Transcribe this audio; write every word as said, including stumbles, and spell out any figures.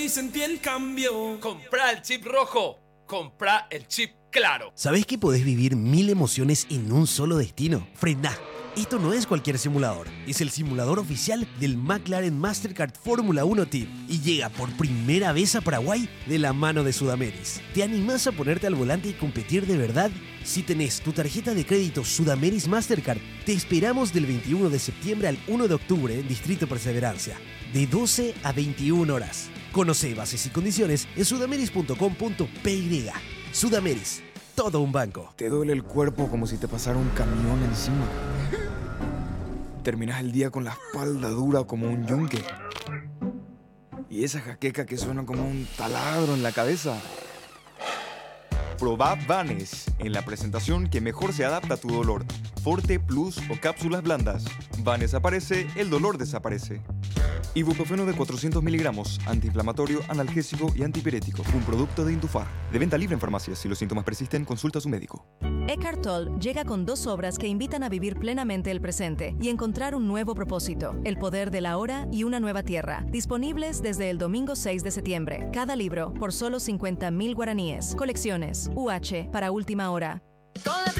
Y sentí el cambio. Comprá el chip rojo. Comprá el chip claro. ¿Sabés que podés vivir mil emociones en un solo destino? Frená. Esto no es cualquier simulador, es el simulador oficial del McLaren Mastercard Fórmula uno Team y llega por primera vez a Paraguay de la mano de Sudameris. ¿Te animás a ponerte al volante y competir de verdad? Si tenés tu tarjeta de crédito Sudameris Mastercard, te esperamos del veintiuno de septiembre al uno de octubre en Distrito Perseverancia, de doce a veintiuna horas. Conoce bases y condiciones en sudameris punto com punto pe y. Sudameris, todo un banco. Te duele el cuerpo como si te pasara un camión encima. Terminas el día con la espalda dura como un yunque. Y esa jaqueca que suena como un taladro en la cabeza. Probá Vanes en la presentación que mejor se adapta a tu dolor. Forte, Plus o cápsulas blandas. Vanes aparece, el dolor desaparece. Ibuprofeno de cuatrocientos miligramos, antiinflamatorio, analgésico y antipirético. Un producto de Indufar. De venta libre en farmacias. Si los síntomas persisten, consulta a su médico. Eckhart Tolle llega con dos obras que invitan a vivir plenamente el presente y encontrar un nuevo propósito, El poder de la hora y Una nueva tierra, disponibles desde el domingo seis de septiembre. Cada libro por solo cincuenta mil guaraníes. Colecciones U H para última hora.